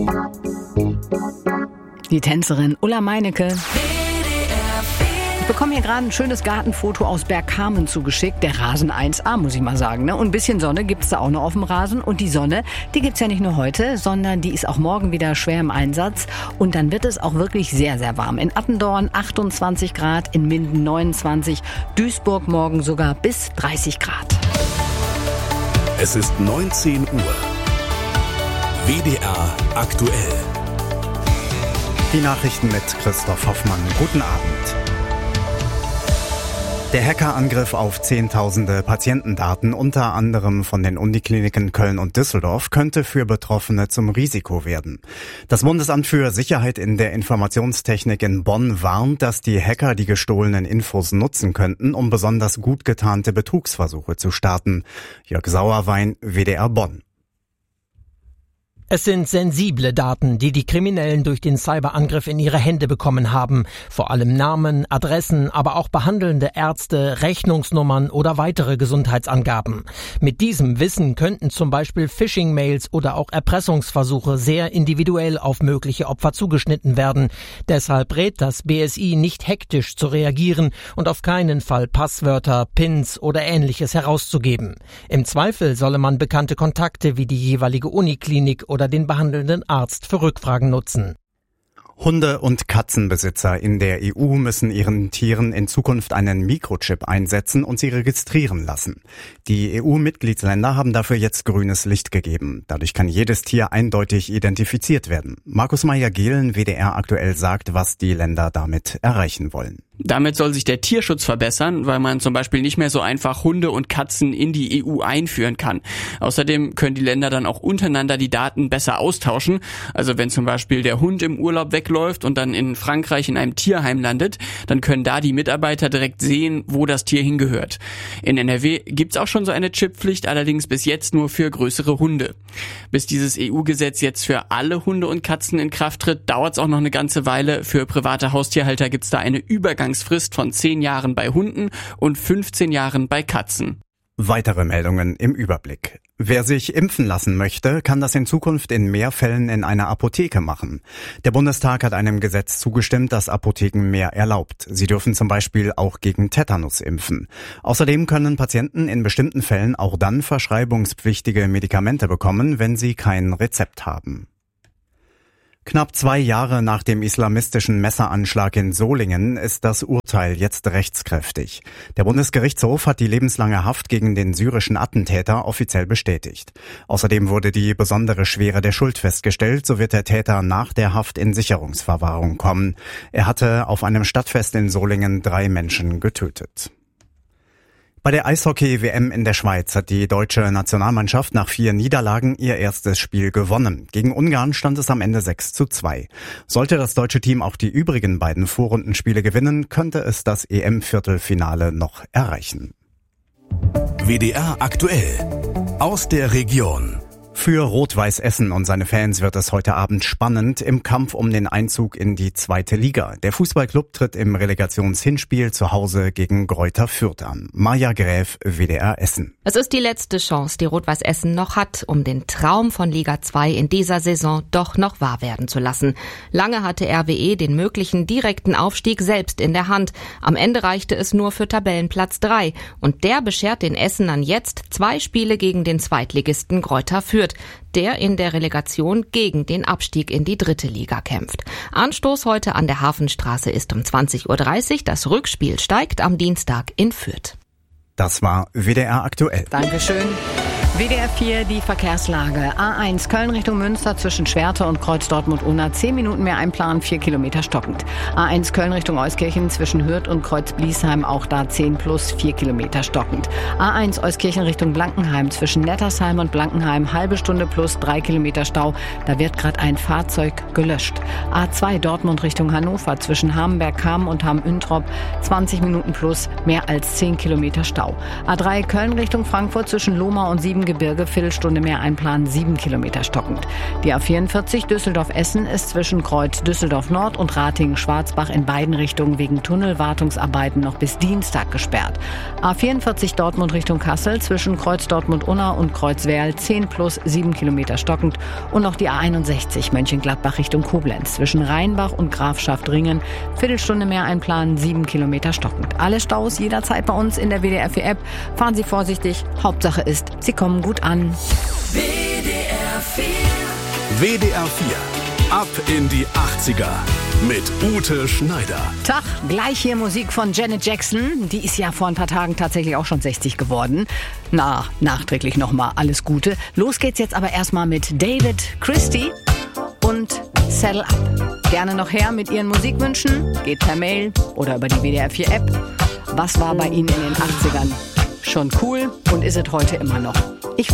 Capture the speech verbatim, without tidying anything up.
Die Tänzerin Ulla Meinecke. Ich bekomme hier gerade ein schönes Gartenfoto aus Bergkamen zugeschickt. Der Rasen eins A, muss ich mal sagen. Ne? Und ein bisschen Sonne gibt's da auch noch auf dem Rasen. Und die Sonne, die gibt's ja nicht nur heute, sondern die ist auch morgen wieder schwer im Einsatz. Und dann wird es auch wirklich sehr, sehr warm. In Attendorn achtundzwanzig Grad, in Minden neunundzwanzig, Duisburg morgen sogar bis dreißig Grad. Es ist neunzehn Uhr. W D R aktuell. Die Nachrichten mit Christoph Hoffmann. Guten Abend. Der Hackerangriff auf zehntausende Patientendaten, unter anderem von den Unikliniken Köln und Düsseldorf, könnte für Betroffene zum Risiko werden. Das Bundesamt für Sicherheit in der Informationstechnik in Bonn warnt, dass die Hacker die gestohlenen Infos nutzen könnten, um besonders gut getarnte Betrugsversuche zu starten. Jörg Sauerwein, W D R Bonn. Es sind sensible Daten, die die Kriminellen durch den Cyberangriff in ihre Hände bekommen haben. Vor allem Namen, Adressen, aber auch behandelnde Ärzte, Rechnungsnummern oder weitere Gesundheitsangaben. Mit diesem Wissen könnten zum Beispiel Phishing-Mails oder auch Erpressungsversuche sehr individuell auf mögliche Opfer zugeschnitten werden. Deshalb rät das B S I nicht hektisch zu reagieren und auf keinen Fall Passwörter, Pins oder Ähnliches herauszugeben. Im Zweifel solle man bekannte Kontakte wie die jeweilige Uniklinik oder oder den behandelnden Arzt für Rückfragen nutzen. Hunde- und Katzenbesitzer in der E U müssen ihren Tieren in Zukunft einen Mikrochip einsetzen und sie registrieren lassen. Die E U-Mitgliedsländer haben dafür jetzt grünes Licht gegeben. Dadurch kann jedes Tier eindeutig identifiziert werden. Markus Meyer-Gehlen, W D R aktuell, sagt, was die Länder damit erreichen wollen. Damit soll sich der Tierschutz verbessern, weil man zum Beispiel nicht mehr so einfach Hunde und Katzen in die E U einführen kann. Außerdem können die Länder dann auch untereinander die Daten besser austauschen. Also wenn zum Beispiel der Hund im Urlaub wegläuft und dann in Frankreich in einem Tierheim landet, dann können da die Mitarbeiter direkt sehen, wo das Tier hingehört. In N R W gibt's auch schon so eine Chipppflicht, allerdings bis jetzt nur für größere Hunde. Bis dieses E U-Gesetz jetzt für alle Hunde und Katzen in Kraft tritt, dauert's auch noch eine ganze Weile. Für private Haustierhalter gibt's da eine Übergangsfrist von zehn Jahren bei Hunden und fünfzehn Jahren bei Katzen. Weitere Meldungen im Überblick. Wer sich impfen lassen möchte, kann das in Zukunft in mehr Fällen in einer Apotheke machen. Der Bundestag hat einem Gesetz zugestimmt, das Apotheken mehr erlaubt. Sie dürfen zum Beispiel auch gegen Tetanus impfen. Außerdem können Patienten in bestimmten Fällen auch dann verschreibungspflichtige Medikamente bekommen, wenn sie kein Rezept haben. Knapp zwei Jahre nach dem islamistischen Messeranschlag in Solingen ist das Urteil jetzt rechtskräftig. Der Bundesgerichtshof hat die lebenslange Haft gegen den syrischen Attentäter offiziell bestätigt. Außerdem wurde die besondere Schwere der Schuld festgestellt, so wird der Täter nach der Haft in Sicherungsverwahrung kommen. Er hatte auf einem Stadtfest in Solingen drei Menschen getötet. Bei der Eishockey-W M in der Schweiz hat die deutsche Nationalmannschaft nach vier Niederlagen ihr erstes Spiel gewonnen. Gegen Ungarn stand es am Ende sechs zu zwei. Sollte das deutsche Team auch die übrigen beiden Vorrundenspiele gewinnen, könnte es das E M-Viertelfinale noch erreichen. W D R aktuell aus der Region. Für Rot-Weiß Essen und seine Fans wird es heute Abend spannend im Kampf um den Einzug in die zweite Liga. Der Fußballclub tritt im Relegationshinspiel zu Hause gegen Greuther Fürth an. Maja Gräf, W D R Essen. Es ist die letzte Chance, die Rot-Weiß Essen noch hat, um den Traum von Liga zwei in dieser Saison doch noch wahr werden zu lassen. Lange hatte R W E den möglichen direkten Aufstieg selbst in der Hand. Am Ende reichte es nur für Tabellenplatz drei. Und der beschert den Essenern jetzt zwei Spiele gegen den Zweitligisten Greuther Fürth, der in der Relegation gegen den Abstieg in die dritte Liga kämpft. Anstoß heute an der Hafenstraße ist um zwanzig Uhr dreißig. Das Rückspiel steigt am Dienstag in Fürth. Das war W D R aktuell. Dankeschön. W D R vier, die Verkehrslage. A eins Köln Richtung Münster zwischen Schwerte und Kreuz Dortmund-Unna. zehn Minuten mehr einplanen, vier Kilometer stockend. A eins Köln Richtung Euskirchen zwischen Hürth und Kreuz Bliesheim, auch da zehn plus, vier Kilometer stockend. A eins Euskirchen Richtung Blankenheim zwischen Nettersheim und Blankenheim, halbe Stunde plus, drei Kilometer Stau. Da wird gerade ein Fahrzeug gelöscht. A zwei Dortmund Richtung Hannover zwischen Hamberg-Kamm und Hamm-Üntrop, zwanzig Minuten plus, mehr als zehn Kilometer Stau. A drei Köln Richtung Frankfurt zwischen Lohmar und Sieben Gebirge, Viertelstunde mehr einplanen, sieben Kilometer stockend. Die A vierundvierzig Düsseldorf-Essen ist zwischen Kreuz Düsseldorf-Nord und Ratingen-Schwarzbach in beiden Richtungen wegen Tunnelwartungsarbeiten noch bis Dienstag gesperrt. A vierundvierzig Dortmund Richtung Kassel zwischen Kreuz Dortmund-Unna und Kreuz Werl zehn plus sieben Kilometer stockend und noch die A einundsechzig Mönchengladbach Richtung Koblenz zwischen Rheinbach und Grafschaft-Ringen, Viertelstunde mehr einplanen, sieben Kilometer stockend. Alle Staus jederzeit bei uns in der W D R vier App. Fahren Sie vorsichtig. Hauptsache ist, Sie kommen gut an. W D R vier. W D R vier. Ab in die achtziger mit Ute Schneider. Tag, gleich hier Musik von Janet Jackson. Die ist ja vor ein paar Tagen tatsächlich auch schon sechzig geworden. Na, nachträglich nochmal alles Gute. Los geht's jetzt aber erstmal mit David Christie und Saddle Up. Gerne noch her mit Ihren Musikwünschen. Geht per Mail oder über die W D R vier App. Was war bei Ihnen in den achtzigern schon cool und ist es heute immer noch? Ich